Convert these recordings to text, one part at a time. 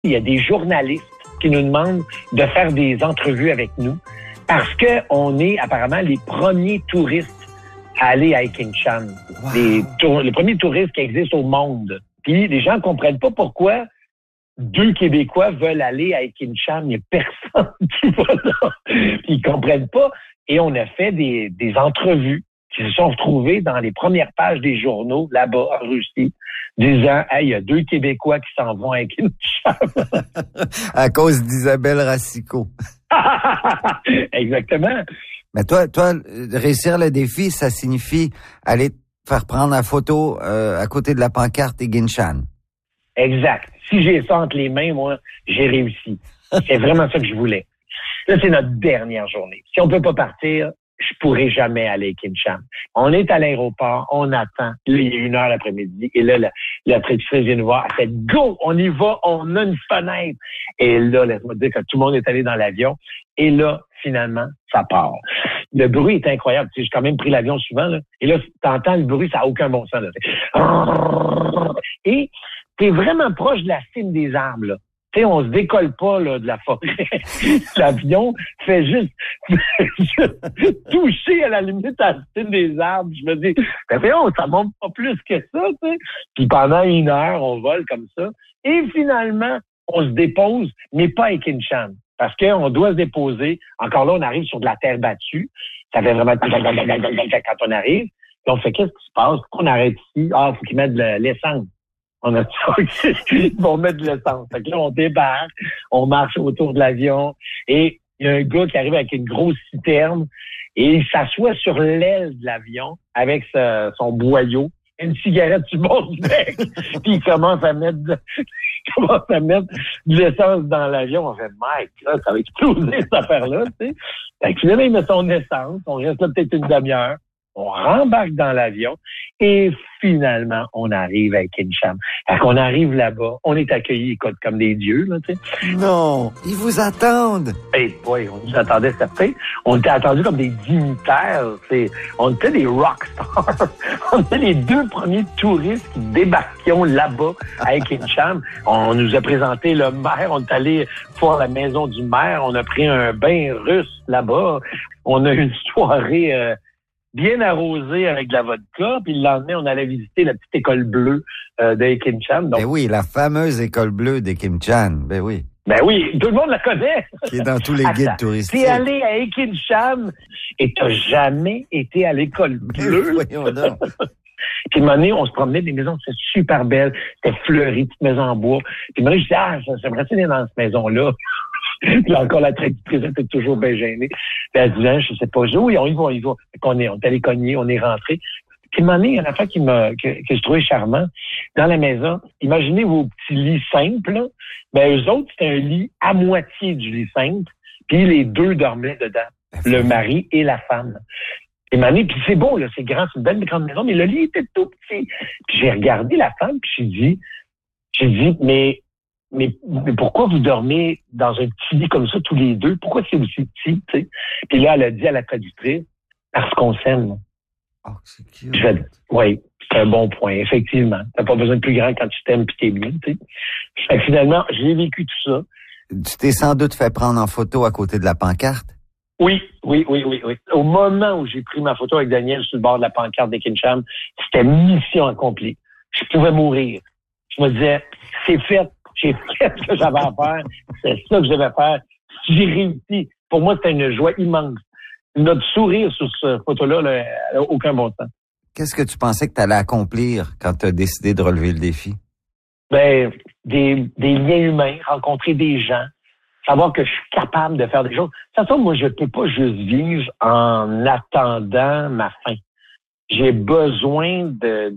Il y a des journalistes qui nous demandent de faire des entrevues avec nous parce que on est apparemment les premiers touristes à aller à Ekin-Chan. Wow. Les premiers touristes qui existent au monde. Puis les gens ne comprennent pas pourquoi 2 Québécois veulent aller à Ekin-Chan. Il n'y a personne qui va là. Puis ils comprennent pas. Et on a fait des entrevues qui se sont retrouvées dans les premières pages des journaux là-bas en Russie, disant « Hey, il y a 2 Québécois qui s'en vont à Ekin-Chan. » À cause d'Isabelle Racicot. Exactement. Mais toi, réussir le défi, ça signifie aller faire prendre la photo à côté de la pancarte Ekin-Chan. Exact. Si j'ai ça entre les mains, moi, j'ai réussi. C'est vraiment ça que je voulais. Là, c'est notre dernière journée. Si on peut pas partir, je pourrais jamais aller à Ekin-Chan. On est à l'aéroport, on attend. Là, il y a 1h l'après-midi. Et là, la traductrice vient nous voir. Elle fait « Go! On y va! On a une fenêtre! » Et là, laisse-moi te dire que tout le monde est allé dans l'avion. Et là, finalement, ça part. Le bruit est incroyable. Tu sais, j'ai quand même pris l'avion souvent, là. Et là, t'entends le bruit, ça n'a aucun bon sens, là. Et t'es vraiment proche de la cime des arbres, là. Tu sais, on se décolle pas là, de la forêt. L'avion fait juste toucher à la limite à la cime des arbres. Je me dis, ben voyons, ça monte pas plus que ça, tu sais. Puis pendant 1 heure, on vole comme ça. Et finalement, on se dépose, mais pas à Ekin-Chan. Parce qu'on doit se déposer. Encore là, on arrive sur de la terre battue. Ça fait vraiment quand on arrive. Puis on fait, qu'est-ce qui se passe? Pourquoi on arrête ici? Ah, faut qu'ils mettent de l'essence. On a dit, ils vont mettre de l'essence. Fait que là, on débarque, on marche autour de l'avion et il y a un gars qui arrive avec une grosse citerne et il s'assoit sur l'aile de l'avion avec son boyau, une cigarette sur mon bec, puis il commence à mettre de l'essence dans l'avion. On fait, Mike, là, ça va exploser cette affaire-là, tu sais. Fait que finalement, il met son essence, on reste là peut-être une demi-heure. On rembarque dans l'avion et finalement, on arrive à Ekin-Chan. Fait qu'on arrive là-bas, on est accueillis comme des dieux, là, tu sais. Non, ils vous attendent. Eh boy, on nous attendait certains. On était attendus comme des dignitaires, tu sais. On était des rockstars. On était les 2 premiers touristes qui débarquions là-bas à Ekin-Chan. On nous a présenté le maire, on est allé voir la maison du maire, on a pris un bain russe là-bas. On a eu une soirée bien arrosé avec de la vodka, puis le lendemain, on allait visiter la petite école bleue d'Ekin-Chan. Ben oui, la fameuse école bleue d'Ekin-Chan, ben oui. Ben oui, tout le monde la connaît. Qui est dans tous les guides touristiques. T'es allé à Ekin-Chan et t'as jamais été à l'école bleue. Voyons donc. Puis une année, on se promenait des maisons, c'était super belle, c'était fleuri, petite maison en bois. Puis moi, je disais, j'aimerais aller dans cette maison-là. Puis encore la traductrice était toujours bien gênée. Puis elle disait, je sais pas, je dis, oui, on y va. On est allé cogner, on est rentré. Puis une année, il y a une affaire que je trouvais charmant. Dans la maison, imaginez vos petits lits simples, là. Ben, eux autres, c'était un lit à moitié du lit simple. Puis les 2 dormaient dedans. Le mari et la femme. Et Mané, puis c'est beau, là, c'est grand, c'est une belle grande maison, mais le lit était tout petit. Puis j'ai regardé la femme, puis j'ai dit, mais pourquoi vous dormez dans un petit lit comme ça tous les 2? Pourquoi c'est aussi petit, tu sais? Puis là, elle a dit à la traductrice, parce qu'on s'aime. Oh, c'est cute. Oui, c'est un bon point, effectivement. T'as pas besoin de plus grand quand tu t'aimes pis t'es bien, tu sais. Fait que finalement, j'ai vécu tout ça. Tu t'es sans doute fait prendre en photo à côté de la pancarte? Oui. Au moment où j'ai pris ma photo avec Daniel sur le bord de la pancarte d'Ekin-Chan, c'était mission accomplie. Je pouvais mourir. Je me disais, c'est fait. J'ai fait ce que j'avais à faire. C'est ça que je devais faire. J'ai réussi. Pour moi, c'était une joie immense. Notre sourire sur cette photo-là, là, elle n'a aucun bon sens. Qu'est-ce que tu pensais que tu allais accomplir quand tu as décidé de relever le défi? Ben, des liens humains, rencontrer des gens, savoir que je suis capable de faire des choses. De toute façon, moi, je peux pas juste vivre en attendant ma fin. J'ai besoin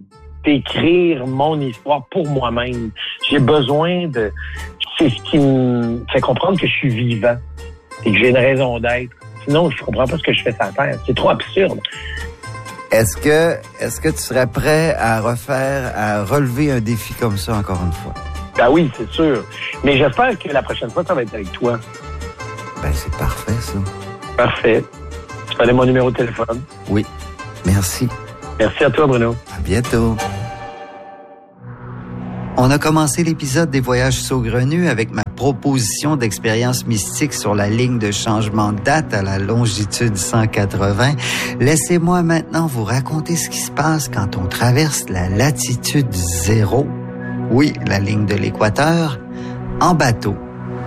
d'écrire mon histoire pour moi-même. J'ai besoin c'est ce qui me fait comprendre que je suis vivant et que j'ai une raison d'être. Sinon, je comprends pas ce que je fais sur la Terre. C'est trop absurde. Est-ce que tu serais prêt à relever un défi comme ça encore une fois? Ben oui, c'est sûr. Mais j'espère que la prochaine fois, ça va être avec toi. Ben, c'est parfait, ça. Parfait. Tu connais mon numéro de téléphone? Oui. Merci. Merci à toi, Bruno. À bientôt. On a commencé l'épisode des Voyages saugrenus avec ma proposition d'expérience mystique sur la ligne de changement de date à la longitude 180. Laissez-moi maintenant vous raconter ce qui se passe quand on traverse la latitude 0, oui, la ligne de l'équateur, en bateau.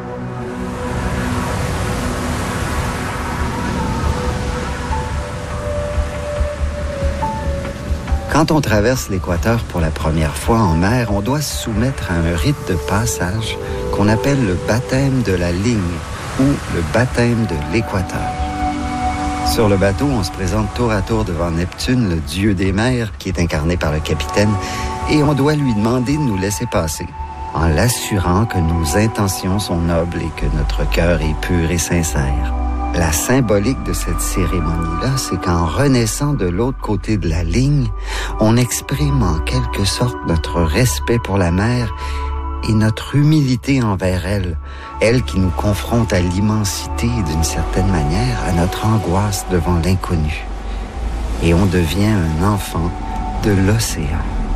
Quand on traverse l'équateur pour la première fois en mer, on doit se soumettre à un rite de passage qu'on appelle le baptême de la ligne ou le baptême de l'équateur. Sur le bateau, on se présente tour à tour devant Neptune, le dieu des mers, qui est incarné par le capitaine, et on doit lui demander de nous laisser passer, en l'assurant que nos intentions sont nobles et que notre cœur est pur et sincère. La symbolique de cette cérémonie-là, c'est qu'en renaissant de l'autre côté de la ligne, on exprime en quelque sorte notre respect pour la mer et notre humilité envers elle, elle qui nous confronte à l'immensité et d'une certaine manière à notre angoisse devant l'inconnu. Et on devient un enfant de l'océan.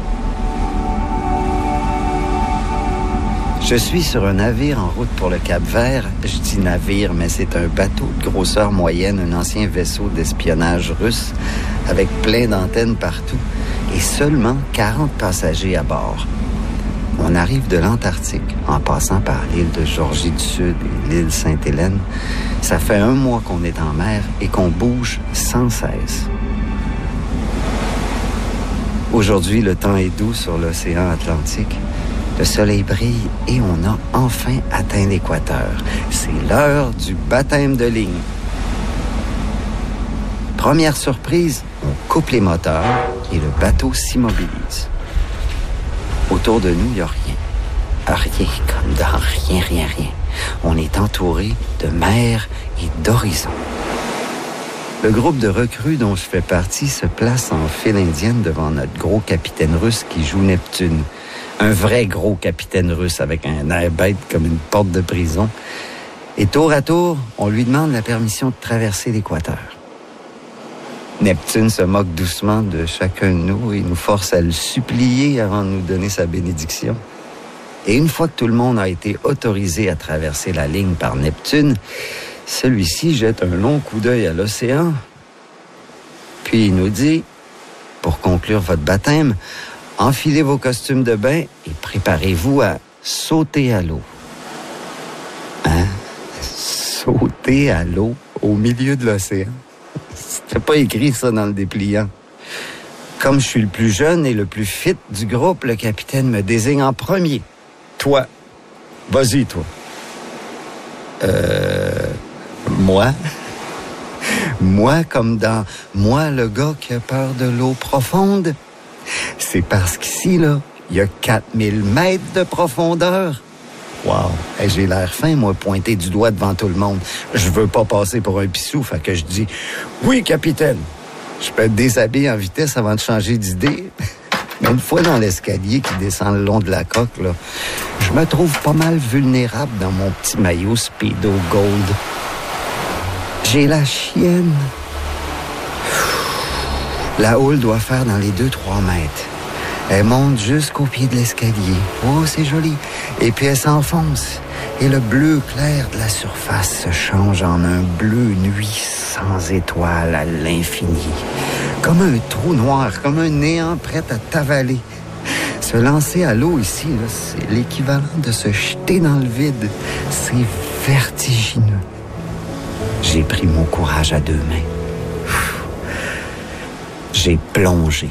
Je suis sur un navire en route pour le Cap-Vert. Je dis navire, mais c'est un bateau de grosseur moyenne, un ancien vaisseau d'espionnage russe avec plein d'antennes partout et seulement 40 passagers à bord. On arrive de l'Antarctique en passant par l'île de Georgie du Sud et l'île Sainte-Hélène. Ça fait 1 mois qu'on est en mer et qu'on bouge sans cesse. Aujourd'hui, le temps est doux sur l'océan Atlantique. Le soleil brille et on a enfin atteint l'équateur. C'est l'heure du baptême de ligne. Première surprise, on coupe les moteurs et le bateau s'immobilise. Autour de nous, il n'y a rien. Rien, comme dans rien. On est entouré de mer et d'horizon. Le groupe de recrues dont je fais partie se place en file indienne devant notre gros capitaine russe qui joue Neptune. Un vrai gros capitaine russe avec un air bête comme une porte de prison. Et tour à tour, on lui demande la permission de traverser l'équateur. Neptune se moque doucement de chacun de nous et nous force à le supplier avant de nous donner sa bénédiction. Et une fois que tout le monde a été autorisé à traverser la ligne par Neptune, celui-ci jette un long coup d'œil à l'océan. Puis il nous dit, pour conclure votre baptême, enfilez vos costumes de bain et préparez-vous à sauter à l'eau. Hein? Sauter à l'eau au milieu de l'océan? C'était pas écrit ça dans le dépliant. Comme je suis le plus jeune et le plus fit du groupe, le capitaine me désigne en premier. Toi. Vas-y, toi. Moi? Moi, comme dans « Moi, le gars qui a peur de l'eau profonde ». C'est parce qu'ici, là, il y a 4000 mètres de profondeur. Wow! Hey, j'ai l'air fin, moi, pointé du doigt devant tout le monde. Je veux pas passer pour un pissou, fait que je dis « Oui, capitaine! » Je peux te déshabiller en vitesse avant de changer d'idée. Mais une fois dans l'escalier qui descend le long de la coque, là, je me trouve pas mal vulnérable dans mon petit maillot Speedo Gold. J'ai la chienne. La houle doit faire dans les 2-3 mètres. Elle monte jusqu'au pied de l'escalier. Oh, c'est joli. Et puis elle s'enfonce. Et le bleu clair de la surface se change en un bleu nuit sans étoiles à l'infini. Comme un trou noir, comme un néant prêt à t'avaler. Se lancer à l'eau ici, là, c'est l'équivalent de se jeter dans le vide. C'est vertigineux. J'ai pris mon courage à 2 mains. J'ai plongé.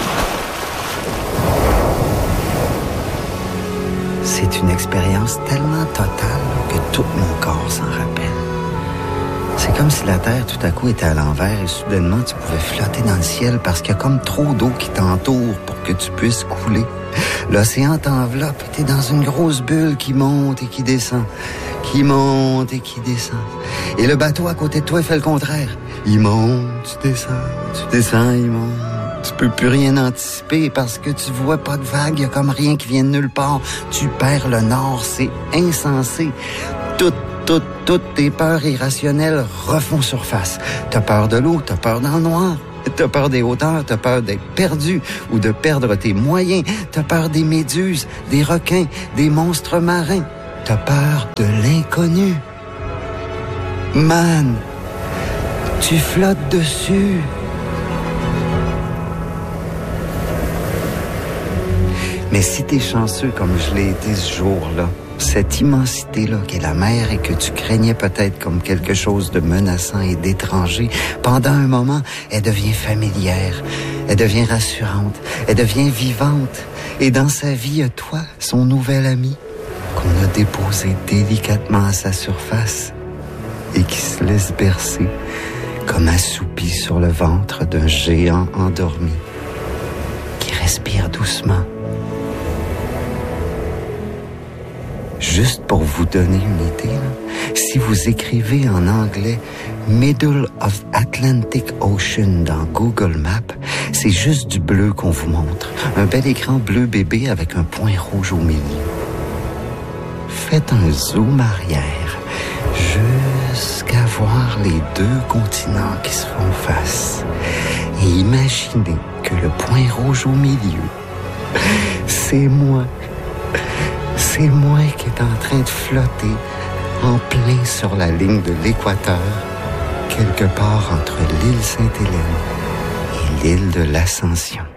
C'est une expérience tellement totale que tout mon corps s'en rappelle. C'est comme si la Terre tout à coup était à l'envers et soudainement tu pouvais flotter dans le ciel parce qu'il y a comme trop d'eau qui t'entoure pour que tu puisses couler. L'océan t'enveloppe et t'es dans une grosse bulle qui monte et qui descend, qui monte et qui descend. Et le bateau à côté de toi, il fait le contraire. Il monte, tu descends, il monte. Tu peux plus rien anticiper parce que tu vois pas de vagues, il y a comme rien qui vient de nulle part. Tu perds le nord, c'est insensé. Toutes tes peurs irrationnelles refont surface. T'as peur de l'eau, t'as peur dans le noir. T'as peur des hauteurs, t'as peur d'être perdu ou de perdre tes moyens. T'as peur des méduses, des requins, des monstres marins. T'as peur de l'inconnu. Man, tu flottes dessus. Mais si t'es chanceux comme je l'ai été ce jour-là, cette immensité-là qu'est la mer et que tu craignais peut-être comme quelque chose de menaçant et d'étranger, pendant un moment, elle devient familière, elle devient rassurante, elle devient vivante. Et dans sa vie, toi, son nouvel ami, qu'on a déposé délicatement à sa surface et qui se laisse bercer comme assoupi sur le ventre d'un géant endormi qui respire doucement. Juste pour vous donner une idée, si vous écrivez en anglais « Middle of Atlantic Ocean » dans Google Maps, c'est juste du bleu qu'on vous montre. Un bel écran bleu bébé avec un point rouge au milieu. Faites un zoom arrière jusqu'à voir les deux continents qui se font face. Et imaginez que le point rouge au milieu, c'est moi. C'est moi qui est en train de flotter en plein sur la ligne de l'équateur, quelque part entre l'île Sainte-Hélène et l'île de l'Ascension.